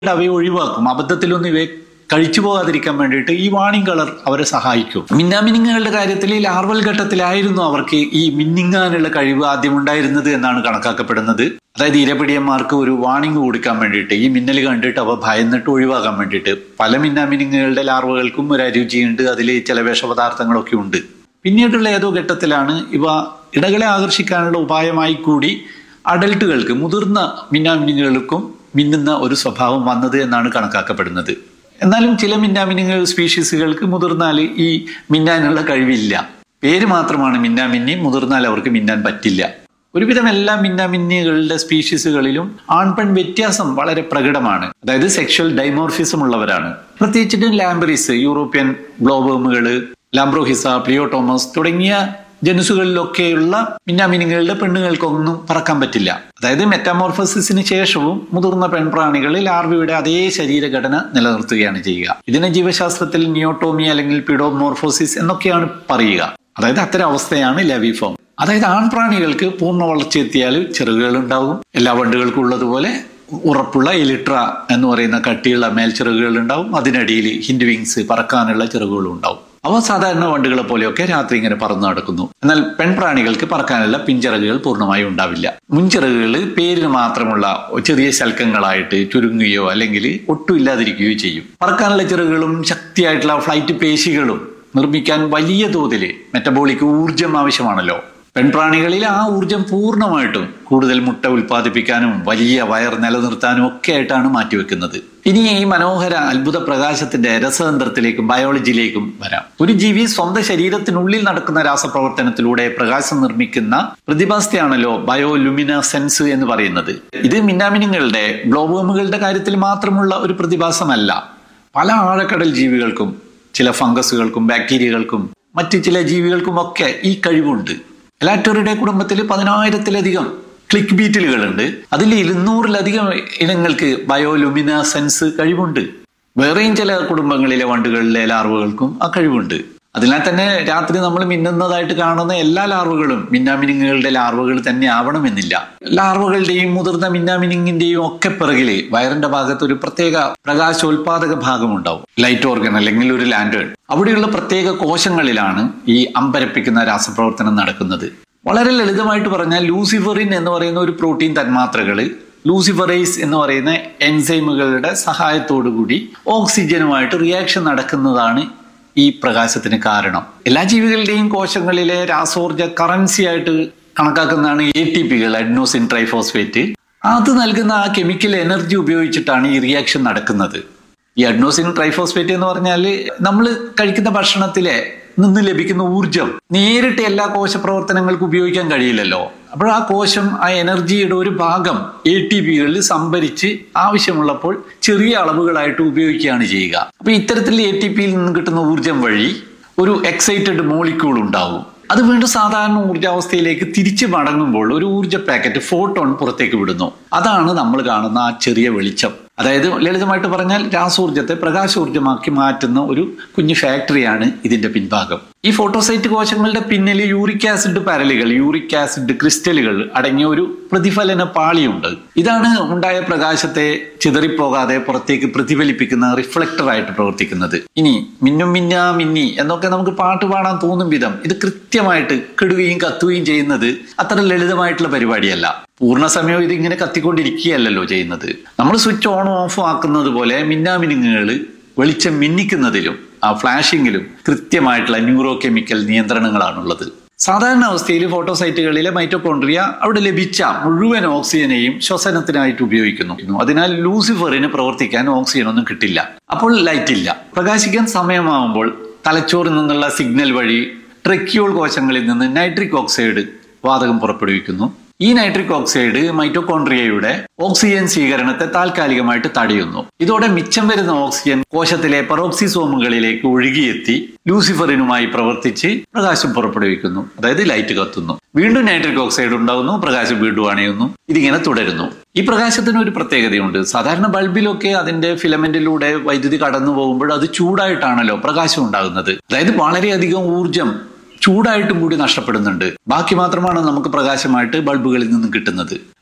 അവയെ ഒഴിവാക്കും. അബദ്ധത്തിലൊന്നും ഇവയെ കഴിച്ചു പോകാതിരിക്കാൻ വേണ്ടിയിട്ട് ഈ വാണിംഗ് കളർ അവരെ സഹായിക്കും. മിന്നാമിനുങ്ങുകളുടെ കാര്യത്തിൽ ലാർവൽ ഘട്ടത്തിലായിരുന്നു അവർക്ക് ഈ മിന്നിങ്ങാനുള്ള കഴിവ് ആദ്യം ഉണ്ടായിരുന്നത് എന്നാണ് കണക്കാക്കപ്പെടുന്നത്. അതായത് ഇരപിടിയന്മാർക്ക് ഒരു വാണിംഗ് കൊടുക്കാൻ വേണ്ടിയിട്ട്, ഈ മിന്നൽ കണ്ടിട്ട് അവ ഭയന്നിട്ട് ഒഴിവാക്കാൻ വേണ്ടിയിട്ട്. പല മിന്നാമിനുങ്ങുകളുടെ ലാർവകൾക്കും ഒരു അരുചിയുണ്ട്, അതിൽ ചില വിഷപദാർത്ഥങ്ങളൊക്കെ ഉണ്ട്. പിന്നീടുള്ള ഏതോ ഘട്ടത്തിലാണ് ഇവ ഇണകളെ ആകർഷിക്കാനുള്ള ഉപായമായി കൂടി അഡൽട്ടുകൾക്ക്, മുതിർന്ന മിന്നാമിനുങ്ങൾക്കും മിന്നുന്ന ഒരു സ്വഭാവം വന്നത് എന്നാണ് കണക്കാക്കപ്പെടുന്നത്. എന്നാലും ചില മിന്നാമിനുങ്ങൽ സ്പീഷീസുകൾക്ക് മുതിർന്നാൽ ഈ മിന്നാനുള്ള കഴിവില്ല. പേര് മാത്രമാണ് മിന്നാമിന്നി, മുതിർന്നാൽ അവർക്ക് മിന്നാൻ പറ്റില്ല. ഒരുവിധം എല്ലാ മിന്നാമിന്നികളുടെ സ്പീഷീസുകളിലും ആൺപെൺ വ്യത്യാസം വളരെ പ്രകടമാണ്. അതായത് സെക്ഷൽ ഡൈമോർഫിസം ഉള്ളവരാണ്. പ്രത്യേകിച്ചിട്ടും ലാംബറിസ്, യൂറോപ്യൻ ഗ്ലോബോമുകള്, ലാംബ്രോഹിസ, പ്ലിയോട്ടോമസ് തുടങ്ങിയ ജനുസുകളിലൊക്കെയുള്ള മിന്നാമിനുങ്ങളുടെ പെണ്ണുങ്ങൾക്കൊന്നും പറക്കാൻ പറ്റില്ല. അതായത് മെറ്റാമോർഫോസിസിന് ശേഷവും മുതിർന്ന പെൺപ്രാണികളിൽ ലാർവയുടെ അതേ ശരീരഘടന നിലനിർത്തുകയാണ് ചെയ്യുക. ഇതിനെ ജീവശാസ്ത്രത്തിൽ നിയോട്ടോമി അല്ലെങ്കിൽ പിഡോമോർഫോസിസ് എന്നൊക്കെയാണ് പറയുക. അതായത് അത്തരം അവസ്ഥയാണ് ലെവിഫോം. അതായത് ആൺപ്രാണികൾക്ക് പൂർണ്ണ വളർച്ചയെത്തിയാൽ ചിറകുകൾ ഉണ്ടാകും. എല്ലാ വണ്ടുകൾക്കും ഉള്ളതുപോലെ ഉറപ്പുള്ള എലിട്ര എന്ന് പറയുന്ന കട്ടിയുള്ള മേൽച്ചിറകുകൾ ഉണ്ടാവും. അതിനടിയിൽ ഹിൻഡ് വിങ്സ്, പറക്കാനുള്ള ചിറകുകളും ഉണ്ടാവും. അവ സാധാരണ വണ്ടുകളെ പോലെയൊക്കെ രാത്രി ഇങ്ങനെ പറന്നു നടക്കുന്നു. എന്നാൽ പെൺപ്രാണികൾക്ക് പറക്കാനുള്ള പിൻചിറകുകൾ പൂർണ്ണമായും ഉണ്ടാവില്ല. മുൻചിറകുകൾ പേരിന് മാത്രമുള്ള ചെറിയ ശൽക്കങ്ങളായിട്ട് ചുരുങ്ങുകയോ അല്ലെങ്കിൽ ഒട്ടും ഇല്ലാതിരിക്കുകയോ ചെയ്യും. പറക്കാനുള്ള ചിറകുകളും ശക്തിയായിട്ടുള്ള ഫ്ലൈറ്റ് പേശികളും നിർമ്മിക്കാൻ വലിയ തോതിൽ മെറ്റബോളിക് ഊർജം ആവശ്യമാണല്ലോ. പെൺപ്രാണികളിൽ ആ ഊർജം പൂർണ്ണമായിട്ടും കൂടുതൽ മുട്ട ഉൽപ്പാദിപ്പിക്കാനും വലിയ വയർ നിലനിർത്താനും ഒക്കെ ആയിട്ടാണ് മാറ്റിവെക്കുന്നത്. ഇനി ഈ മനോഹര അത്ഭുത പ്രകാശത്തിന്റെ രസതന്ത്രത്തിലേക്കും ബയോളജിയിലേക്കും വരാം. ഒരു ജീവി സ്വന്തം ശരീരത്തിനുള്ളിൽ നടക്കുന്ന രാസപ്രവർത്തനത്തിലൂടെ പ്രകാശം നിർമ്മിക്കുന്ന പ്രതിഭാസത്തെയാണല്ലോ ബയോലുമിനസെൻസ് എന്ന് പറയുന്നത്. ഇത് മിന്നാമിനുങ്ങളുടെ, ഗ്ലോബോമുകളുടെ കാര്യത്തിൽ മാത്രമുള്ള ഒരു പ്രതിഭാസമല്ല. പല ആഴക്കടൽ ജീവികൾക്കും, ചില ഫംഗസുകൾക്കും, ബാക്ടീരിയകൾക്കും മറ്റു ചില ജീവികൾക്കും ഒക്കെ ഈ കഴിവുണ്ട്. എലാറ്റോറിഡെ കുടുംബത്തിൽ 10,000-ത്തിലധികം ക്ലിക്ക് ബീറ്റിലുകളുണ്ട്. അതിൽ 200-ലധികം ഇനങ്ങൾക്ക് ബയോലുമിനസെൻസ് കഴിവുണ്ട്. വേറെയും ചില കുടുംബങ്ങളിലെ വണ്ടുകളിലെ ലാർവകൾക്കും ആ കഴിവുണ്ട്. അതിനാൽ തന്നെ രാത്രി നമ്മൾ മിന്നുന്നതായിട്ട് കാണുന്ന എല്ലാ ലാർവകളും മിന്നാമിനുങ്ങളുടെ ലാർവകൾ തന്നെ ആവണമെന്നില്ല. ലാർവകളുടെയും മുതിർന്ന മിന്നാമിനുങ്ങിന്റെയും ഒക്കെ പിറകില് വയറിന്റെ ഭാഗത്ത് ഒരു പ്രത്യേക പ്രകാശോൽപാദക ഭാഗമുണ്ടാവും, ലൈറ്റ് ഓർഗൻ അല്ലെങ്കിൽ ഒരു ലാന്റേൺ. അവിടെയുള്ള പ്രത്യേക കോശങ്ങളിലാണ് ഈ അമ്പരപ്പിക്കുന്ന രാസപ്രവർത്തനം നടക്കുന്നത്. വളരെ ലളിതമായിട്ട് പറഞ്ഞാൽ ലൂസിഫറിൻ എന്ന് പറയുന്ന ഒരു പ്രോട്ടീൻ തന്മാത്രകള് ലൂസിഫറേസ് എന്ന് പറയുന്ന എൻസൈമുകളുടെ സഹായത്തോടുകൂടി ഓക്സിജനുമായിട്ട് റിയാക്ഷൻ നടക്കുന്നതാണ് ഈ പ്രകാശത്തിന് കാരണം. എല്ലാ ജീവികളുടെയും കോശങ്ങളിലെ രാസോർജ കറൻസി ആയിട്ട് കണക്കാക്കുന്നതാണ് ATPകൾ, അഡ്നോസിൻ ട്രൈഫോസ്ഫേറ്റ്. അത് നൽകുന്ന ആ കെമിക്കൽ എനർജി ഉപയോഗിച്ചിട്ടാണ് ഈ റിയാക്ഷൻ നടക്കുന്നത്. ഈ അഡ്നോസിൻ ട്രൈഫോസ്ഫേറ്റ് എന്ന് പറഞ്ഞാൽ നമ്മൾ കഴിക്കുന്ന ഭക്ഷണത്തിലെ നിന്ന് ലഭിക്കുന്ന ഊർജം നേരിട്ട് എല്ലാ കോശപ്രവർത്തനങ്ങൾക്കും ഉപയോഗിക്കാൻ കഴിയില്ലല്ലോ. അപ്പോൾ ആ കോശം ആ എനർജിയുടെ ഒരു ഭാഗം ATPകളിൽ സംഭരിച്ച് ആവശ്യമുള്ളപ്പോൾ ചെറിയ അളവുകളായിട്ട് ഉപയോഗിക്കുകയാണ് ചെയ്യുക. അപ്പൊ ഇത്തരത്തിൽ ATPയിൽ നിന്ന് കിട്ടുന്ന ഊർജം വഴി ഒരു എക്സൈറ്റഡ് മോളിക്യൂൾ ഉണ്ടാവും. അത് വീണ്ടും സാധാരണ ഊർജാവസ്ഥയിലേക്ക് തിരിച്ചു മടങ്ങുമ്പോൾ ഒരു ഊർജ പാക്കറ്റ്, ഫോട്ടോൺ പുറത്തേക്ക് വിടുന്നു. അതാണ് നമ്മൾ കാണുന്ന ആ ചെറിയ വെളിച്ചം. അതായത് ലളിതമായിട്ട് പറഞ്ഞാൽ രാസോർജത്തെ പ്രകാശോർജമാക്കി മാറ്റുന്ന ഒരു കുഞ്ഞു ഫാക്ടറിയാണ് ഇതിന്റെ പിൻഭാഗം. ഈ ഫോട്ടോസൈറ്റ് കോശങ്ങളുടെ പിന്നിൽ യൂറിക് ആസിഡ് പാരലുകൾ, യൂറിക് ആസിഡ് ക്രിസ്റ്റലുകൾ അടങ്ങിയ ഒരു പ്രതിഫലന പാളിയുണ്ട്. ഇതാണ് ഉണ്ടായ പ്രകാശത്തെ ചിതറിപ്പോകാതെ പുറത്തേക്ക് പ്രതിഫലിപ്പിക്കുന്ന റിഫ്ലക്ടർ ആയിട്ട് പ്രവർത്തിക്കുന്നത്. ഇനി മിന്നും മിന്നാ മിന്നി എന്നൊക്കെ നമുക്ക് പാട്ട് പാടാൻ തോന്നും വിധം ഇത് കൃത്യമായിട്ട് കെടുകയും കത്തുകയും ചെയ്യുന്നത് അത്ര ലളിതമായിട്ടുള്ള പരിപാടിയല്ല. പൂർണ്ണ സമയം ഇതിങ്ങനെ കത്തിക്കൊണ്ടിരിക്കുകയല്ലോ ചെയ്യുന്നത്. നമ്മൾ സ്വിച്ച് ഓണും ഓഫും ആക്കുന്നത് പോലെ മിന്നാമിനുങ്ങുകൾ വെളിച്ചം മിന്നിക്കുന്നതിലും ആ ഫ്ലാഷിങ്ങിലും കൃത്യമായിട്ടുള്ള ന്യൂറോ കെമിക്കൽ നിയന്ത്രണങ്ങളാണുള്ളത്. സാധാരണ അവസ്ഥയിൽ ഫോട്ടോസൈറ്റുകളിലെ മൈറ്റോകോൺട്രിയ അവിടെ ലഭിച്ച മുഴുവൻ ഓക്സിജനെയും ശ്വസനത്തിനായിട്ട് ഉപയോഗിക്കുന്നു. അതിനാൽ ലൂസിഫറിന് പ്രവർത്തിക്കാൻ ഓക്സിജൻ ഒന്നും കിട്ടില്ല. അപ്പോൾ ലൈറ്റ് ഇല്ല. പ്രകാശിക്കാൻ സമയമാകുമ്പോൾ തലച്ചോറിൽ നിന്നുള്ള സിഗ്നൽ വഴി ട്രെക്യൂൾ കോശങ്ങളിൽ നിന്ന് നൈട്രിക് ഓക്സൈഡ് വാതകം പുറപ്പെടുവിക്കുന്നു. ഈ നൈട്രിക് ഓക്സൈഡ് മൈറ്റോകോൺട്രിയയുടെ ഓക്സിജൻ സ്വീകരണത്തെ താൽക്കാലികമായിട്ട് തടയുന്നു. ഇതോടെ മിച്ചം വരുന്ന ഓക്സിജൻ കോശത്തിലെ പെറോക്സിസോമുകളിലേക്ക് ഒഴുകിയെത്തി ലൂസിഫറിനുമായി പ്രവർത്തിച്ച് പ്രകാശം പുറപ്പെടുവിക്കുന്നു. അതായത് ലൈറ്റ് കത്തുന്നു. വീണ്ടും നൈട്രിക് ഓക്സൈഡ് ഉണ്ടാകുന്നു, പ്രകാശം വീണ്ടും അണയുന്നു. ഇതിങ്ങനെ തുടരുന്നു. ഈ പ്രകാശത്തിന് ഒരു പ്രത്യേകതയുണ്ട്. സാധാരണ ബൾബിലൊക്കെ അതിന്റെ ഫിലമെന്റിലൂടെ വൈദ്യുതി കടന്നു പോകുമ്പോൾ അത് ചൂടായിട്ടാണല്ലോ പ്രകാശം ഉണ്ടാകുന്നത്. അതായത് വളരെയധികം ഊർജം ചൂടായിട്ടും കൂടി നഷ്ടപ്പെടുന്നുണ്ട്. ബാക്കി മാത്രമാണ് നമുക്ക് പ്രകാശമായിട്ട് ബൾബുകളിൽ നിന്നും കിട്ടുന്നത്.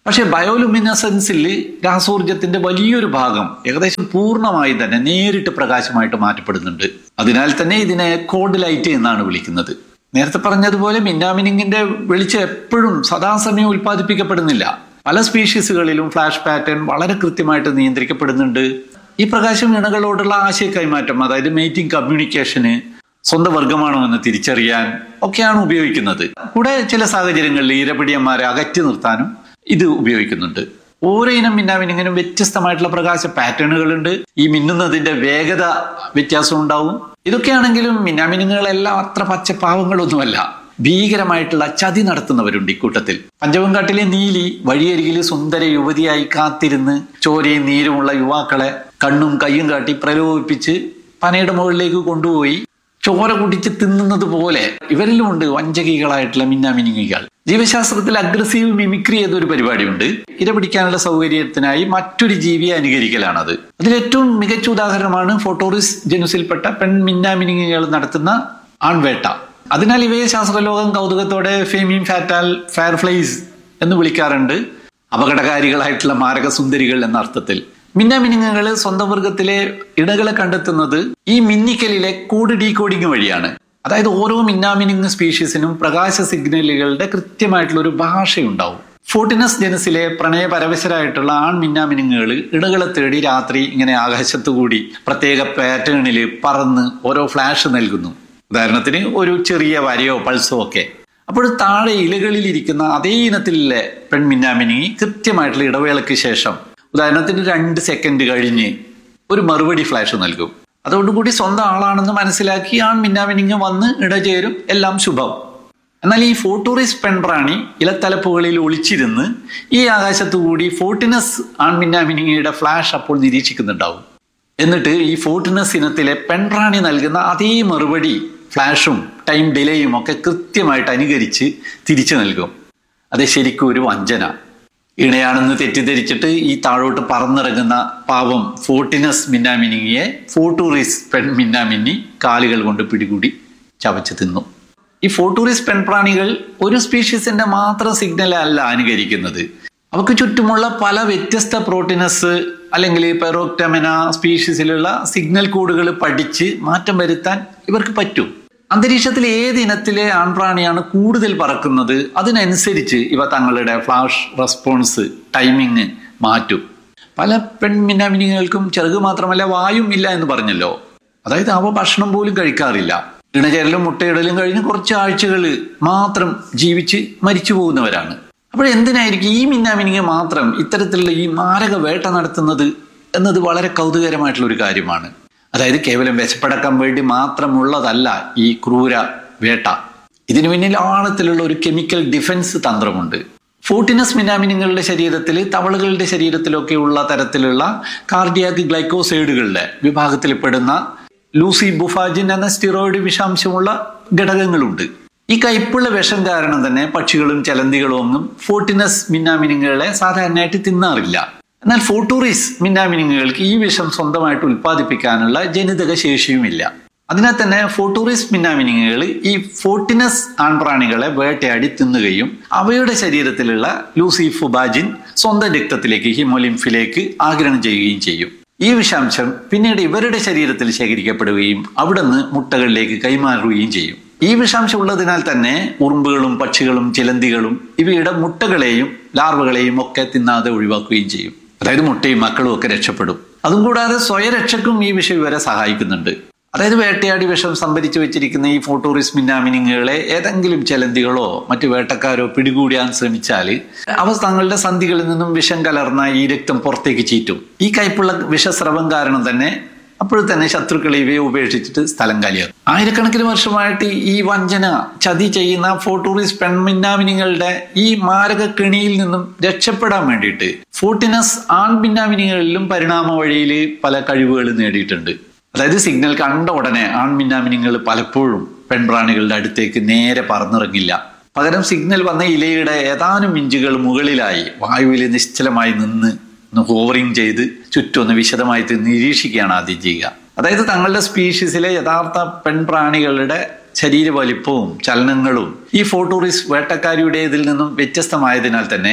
പക്ഷെ ബയോലുമിനസൻസിൽ രാസോർജത്തിന്റെ വലിയൊരു ഭാഗം ഏകദേശം പൂർണ്ണമായി തന്നെ നേരിട്ട് പ്രകാശമായിട്ട് മാറ്റപ്പെടുന്നുണ്ട്. അതിനാൽ തന്നെ ഇതിനെ കോഡ് ലൈറ്റ് എന്നാണ് വിളിക്കുന്നത്. നേരത്തെ പറഞ്ഞതുപോലെ മിന്നാമിനിങ്ങിന്റെ വെളിച്ചം എപ്പോഴും സദാസമയം ഉൽപ്പാദിപ്പിക്കപ്പെടുന്നില്ല. പല സ്പീഷീസുകളിലും ഫ്ലാഷ് പാറ്റേൺ വളരെ കൃത്യമായിട്ട് നിയന്ത്രിക്കപ്പെടുന്നുണ്ട്. ഈ പ്രകാശം ഇണകളോടുള്ള ആശയ കൈമാറ്റം, അതായത് മേറ്റിംഗ് കമ്മ്യൂണിക്കേഷന്, സ്വന്തം വർഗമാണോ എന്ന് തിരിച്ചറിയാൻ ഒക്കെയാണ് ഉപയോഗിക്കുന്നത്. കൂടെ ചില സാഹചര്യങ്ങളിൽ ഇരപിടിയന്മാരെ അകറ്റി നിർത്താനും ഇത് ഉപയോഗിക്കുന്നുണ്ട്. ഓരോ ഇനം മിന്നാമിനിങ്ങിനും വ്യത്യസ്തമായിട്ടുള്ള പ്രകാശ പാറ്റേണുകളുണ്ട്. ഈ മിന്നുന്നതിന്റെ വേഗത വ്യത്യാസം ഉണ്ടാവും. ഇതൊക്കെയാണെങ്കിലും മിന്നാമിനിങ്ങുകളെല്ലാം അത്ര പച്ചപ്പാവങ്ങളൊന്നുമല്ല. ഭീകരമായിട്ടുള്ള ചതി നടത്തുന്നവരുണ്ട് ഇക്കൂട്ടത്തിൽ. പഞ്ചവങ്കാട്ടിലെ നീലി വഴിയരികിൽ സുന്ദര യുവതിയായി കാത്തിരുന്ന് ചോരയും നീരുമുള്ള യുവാക്കളെ കണ്ണും കയ്യും കാട്ടി പ്രലോഭിപ്പിച്ച് പനയുടെ മുകളിലേക്ക് കൊണ്ടുപോയി ചോര കുടിച്ച് തിന്നുന്നത് പോലെ ഇവരിലുമുണ്ട് വഞ്ചകികളായിട്ടുള്ള മിന്നാമിനിങ്ങികൾ. ജീവശാസ്ത്രത്തിൽ അഗ്രസീവ് മിമിക്രി ഏതൊരു പരിപാടിയുണ്ട്. ഇര പിടിക്കാനുള്ള സൗകര്യത്തിനായി മറ്റൊരു ജീവിയെ അനുകരിക്കലാണത്. അതിലേറ്റവും മികച്ച ഉദാഹരണമാണ് ഫോട്ടോറിസ് ജനുസിൽപ്പെട്ട പെൺ മിന്നാമിനിങ്ങുകൾ നടത്തുന്ന ആൺവേട്ട. അതിനാൽ ഇവയെ ശാസ്ത്രലോകം കൗതുകത്തോടെ ഫെമീൻ ഫാറ്റാൽ ഫയർഫ്ലൈസ് എന്ന് വിളിക്കാറുണ്ട്. അപകടകാരികളായിട്ടുള്ള മാരകസുന്ദരികൾ എന്ന അർത്ഥത്തിൽ. മിന്നാമിനിങ്ങുകൾ സ്വന്തം വർഗത്തിലെ ഇണകളെ കണ്ടെത്തുന്നത് ഈ മിന്നിക്കലിലെ കോഡ് ഡീകോഡിംഗ് വഴിയാണ്. അതായത് ഓരോ മിന്നാമിനിങ് സ്പീഷീസിനും പ്രകാശ സിഗ്നലുകളുടെ കൃത്യമായിട്ടുള്ള ഒരു ഭാഷയുണ്ടാവും. ഫോർട്ടിനസ് ജനസിലെ പ്രണയപരവശരായിട്ടുള്ള ആൺ മിന്നാമിനിങ്ങുകൾ ഇണകളെ തേടി രാത്രി ഇങ്ങനെ ആകാശത്തുകൂടി പ്രത്യേക പാറ്റേണിൽ പറന്ന് ഓരോ ഫ്ലാഷ് നൽകുന്നു. ഉദാഹരണത്തിന് ഒരു ചെറിയ വരയോ പൾസോ ഒക്കെ. അപ്പോൾ താഴെ ഇലകളിൽ ഇരിക്കുന്ന അതേ ഇനത്തിലെ പെൺമിന്നാമിനിങ്ങി കൃത്യമായിട്ടുള്ള ഇടവേളയ്ക്ക് ശേഷം, ഉദാഹരണത്തിന് 2 സെക്കൻഡ് കഴിഞ്ഞ് ഒരു മറുപടി ഫ്ലാഷ് നൽകും. അതോടുകൂടി സ്വന്തം ആളാണെന്ന് മനസ്സിലാക്കി ആൺ മിന്നാമിനിങ്ങ് വന്ന് ഇടചേരും. എല്ലാം ശുഭം. എന്നാൽ ഈ ഫോട്ടോറിസ് പെൺപ്രാണി ഇലത്തലപ്പുകളിൽ ഒളിച്ചിരുന്ന് ഈ ആകാശത്തുകൂടി ഫോർട്ടിനസ് ആൺ മിന്നാമിനിങ്ങയുടെ ഫ്ലാഷ് അപ്പോൾ നിരീക്ഷിക്കുന്നുണ്ടാവും. എന്നിട്ട് ഈ ഫോർട്ടിനസ് ഇനത്തിലെ പെൺപ്രാണി നൽകുന്ന അതേ മറുപടി ഫ്ലാഷും ടൈം ഡിലേയും ഒക്കെ കൃത്യമായിട്ട് അനുകരിച്ച് തിരിച്ചു നൽകും. അത് ശരിക്കും ഒരു വഞ്ചന. ഇണയാണെന്ന് തെറ്റിദ്ധരിച്ചിട്ട് ഈ താഴോട്ട് പറന്നിറങ്ങുന്ന പാവം ഫോർട്ടിനസ് മിന്നാമിനിങ്ങിയെ ഫോട്ടോറിസ് പെൺ മിന്നാമിന്നി കാലുകൾ കൊണ്ട് പിടികൂടി ചവച്ച് തിന്നു. ഈ ഫോട്ടോറിസ് പെൺപ്രാണികൾ ഒരു സ്പീഷീസിന്റെ മാത്രം സിഗ്നൽ അല്ല അനുകരിക്കുന്നത്. അവക്ക് ചുറ്റുമുള്ള പല വ്യത്യസ്ത പ്രോട്ടീനസ് അല്ലെങ്കിൽ പെറോക്ടമെന സ്പീഷീസിലുള്ള സിഗ്നൽ കോഡുകൾ പഠിച്ച് മാറ്റം വരുത്താൻ ഇവർക്ക് പറ്റും. അന്തരീക്ഷത്തിൽ ഏത് ഇനത്തിലെ ആൺപ്രാണിയാണ് കൂടുതൽ പറക്കുന്നത് അതിനനുസരിച്ച് ഇവ തങ്ങളുടെ ഫ്ലാഷ് റെസ്പോൺസ് ടൈമിങ് മാറ്റും. പല പെൺമിന്നാമിനിങ്ങൾക്കും ചിറക് മാത്രമല്ല വായും ഇല്ല എന്ന് പറഞ്ഞല്ലോ. അതായത് അവ ഭക്ഷണം പോലും കഴിക്കാറില്ല. ഇണചേരലും മുട്ടയിടലും കഴിഞ്ഞ് കുറച്ച് ആഴ്ചകൾ മാത്രം ജീവിച്ച് മരിച്ചു പോകുന്നവരാണ്. അപ്പോൾ എന്തിനായിരിക്കും ഈ മിന്നാമിനിങ്ങ മാത്രം ഇത്തരത്തിലുള്ള ഈ മാരക വേട്ട നടത്തുന്നത് എന്നത് വളരെ കൗതുകരമായിട്ടുള്ള ഒരു കാര്യമാണ്. അതായത് കേവലം വിശപ്പടക്കാൻ വേണ്ടി മാത്രമുള്ളതല്ല ഈ ക്രൂര വേട്ട. ഇതിനു പിന്നിൽ ആഴത്തിലുള്ള ഒരു കെമിക്കൽ ഡിഫൻസ് തന്ത്രമുണ്ട്. ഫോർട്ടിനസ് മിന്നാമിനിങ്ങളുടെ ശരീരത്തിൽ, തവളകളുടെ ശരീരത്തിലൊക്കെ ഉള്ള തരത്തിലുള്ള കാർഡിയാക് ഗ്ലൈക്കോസൈഡുകളുടെ വിഭാഗത്തിൽപ്പെടുന്ന ലൂസിബുഫാജിൻ എന്ന സ്റ്റിറോയിഡ് വിഷാംശമുള്ള ഘടകങ്ങളുണ്ട്. ഈ കയ്പുള്ള വിഷം കാരണം തന്നെ പക്ഷികളും ചലന്തികളും ഒന്നും ഫോർട്ടിനസ് മിന്നാമിനിങ്ങുകളെ സാധാരണയായിട്ട് തിന്നാറില്ല. എന്നാൽ ഫോട്ടോറിസ് മിന്നാമിനിങ്ങുകൾക്ക് ഈ വിഷം സ്വന്തമായിട്ട് ഉൽപ്പാദിപ്പിക്കാനുള്ള ജനിതക ശേഷിയുമില്ല. അതിനാൽ തന്നെ ഫോട്ടോറിസ് മിന്നാമിനിങ്ങുകൾ ഈ ഫോർട്ടിനസ് ആൺപ്രാണികളെ വേട്ടയാടി തിന്നുകയും അവയുടെ ശരീരത്തിലുള്ള ലൂസിഫുബാജിൻ സ്വന്തം രക്തത്തിലേക്ക് ഹീമോലിംഫിലേക്ക് ആഗിരണം ചെയ്യുകയും ചെയ്യും. ഈ വിഷാംശം പിന്നീട് ഇവരുടെ ശരീരത്തിൽ ശേഖരിക്കപ്പെടുകയും അവിടുന്ന് മുട്ടകളിലേക്ക് കൈമാറുകയും ചെയ്യും. ഈ വിഷാംശം ഉള്ളതിനാൽ തന്നെ ഉറുമ്പുകളും പക്ഷികളും ചിലന്തികളും ഇവയുടെ മുട്ടകളെയും ലാർവകളെയും ഒക്കെ തിന്നാതെ ഒഴിവാക്കുകയും ചെയ്യും. അതായത് മുട്ടയും മക്കളും ഒക്കെ രക്ഷപ്പെടും. അതും കൂടാതെ സ്വയരക്ഷയ്ക്കും ഈ വിഷം ഇവരെ സഹായിക്കുന്നുണ്ട്. അതായത് വേട്ടയാടി വിഷം സംഭരിച്ചു വെച്ചിരിക്കുന്ന ഈ ഫോട്ടോറിസ് മിന്നാമിനിങ്ങുകളെ ഏതെങ്കിലും ചിലന്തികളോ മറ്റു വേട്ടക്കാരോ പിടികൂടാൻ ശ്രമിച്ചാൽ അവ തങ്ങളുടെ സന്ധികളിൽ നിന്നും വിഷം കലർന്ന ഈ രക്തം പുറത്തേക്ക് ചീറ്റും. ഈ കയ്പുള്ള വിഷസ്രവം കാരണം തന്നെ അപ്പോൾ തന്നെ ശത്രുക്കൾ ഇവയെ ഉപേക്ഷിച്ചിട്ട് സ്ഥലം കാലിയാകും. ആയിരക്കണക്കിന് വർഷമായിട്ട് ഈ വഞ്ചന ചതി ചെയ്യുന്ന ഫോട്ടോറിസ് പെൺമിന്നാമിനിങ്ങളുടെ ഈ മാരക കെണിയിൽ നിന്നും രക്ഷപ്പെടാൻ വേണ്ടിയിട്ട് ഫോർട്ടിനസ് ആൺമിന്നാമിനികളിലും പരിണാമ വഴിയിൽ പല കഴിവുകൾ നേടിയിട്ടുണ്ട്. അതായത് സിഗ്നൽ കണ്ട ഉടനെ ആൺമിന്നാമിനിങ്ങൾ പലപ്പോഴും പെൺപ്രാണികളുടെ അടുത്തേക്ക് നേരെ പറന്നിറങ്ങില്ല. പകരം സിഗ്നൽ വന്ന ഇലയുടെ ഏതാനും ഇഞ്ചുകൾ മുകളിലായി വായുവിൽ നിശ്ചലമായി നിന്ന് ഹോവറിങ് ചെയ്ത് ചുറ്റൊന്ന് വിശദമായി നിരീക്ഷിക്കുകയാണ് ആദ്യം ചെയ്യുക. അതായത് തങ്ങളുടെ സ്പീഷീസിലെ യഥാർത്ഥ പെൺപ്രാണികളുടെ ശരീര വലിപ്പവും ചലനങ്ങളും ഈ ഫോട്ടോറിസ് വേട്ടക്കാരിയുടേതിൽ നിന്നും വ്യത്യസ്തമായതിനാൽ തന്നെ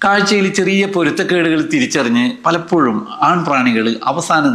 കാഴ്ചയിൽ ചെറിയ പൊരുത്തക്കേടുകൾ തിരിച്ചറിഞ്ഞ് പലപ്പോഴും ആൺപ്രാണികൾ അവസാനം